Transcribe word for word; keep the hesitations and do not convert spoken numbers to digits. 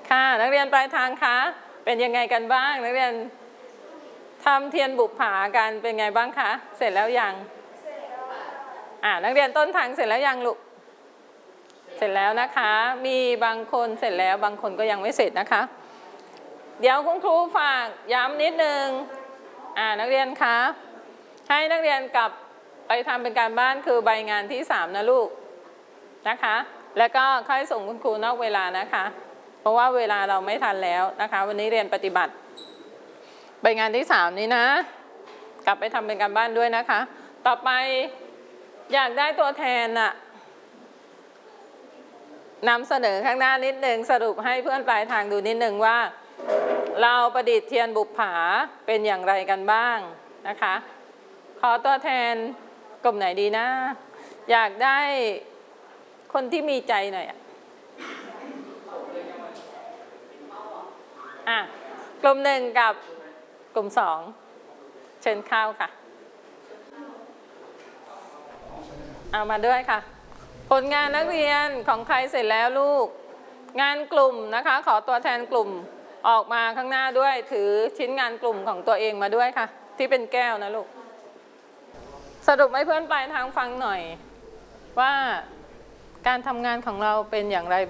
ค่ะนักเรียนปลายทางคะเป็นยังไงกันบ้างนักเรียนทำเทียนบุปผากันเป็นไงบ้างคะเสร็จแล้วยังอ่านักเรียนต้นทางเสร็จแล้วยังลูกเสร็จแล้วนะคะมีบางคนเสร็จแล้วบางคนก็ยังไม่เสร็จนะคะเดี๋ยวคุณครูฝากย้ำนิดนึงอ่านักเรียนคะให้นักเรียนกลับไปทำเป็นการบ้านคือใบงานที่สามนะลูกนะคะแล้วก็ค่อยส่งคุณครูนอกเวลานะคะเพราะว่าเวลาเราไม่ทันแล้วนะคะวันนี้เรียนปฏิบัติใบงานที่สามนี้นะกลับไปทำเป็นการบ้านด้วยนะคะต่อไปอยากได้ตัวแทนน่ะนำเสนอข้างหน้านิดนึงสรุปให้เพื่อนปลายทางดูนิดนึงว่าเราประดิษฐ์เทียนบุปผาเป็นอย่างไรกันบ้างนะคะขอตัวแทนกลุ่มไหนดีนะอยากได้คนที่มีใจหน่อยอ่ะอ่ะกลุ่มหนึ่งกับกลุ่มสองเชิญเข้าค่ะเอามาด้วยค่ะผลงานนักเรียนของใครเสร็จแล้วลูกงานกลุ่มนะคะขอตัวแทนกลุ่มออกมาข้างหน้าด้วยถือชิ้นงานกลุ่มของตัวเองมาด้วยค่ะที่เป็นแก้วนะลูกสรุปให้เพื่อนปลายทางฟังหน่อยว่าการทำงานของเราเป็นอย่างไร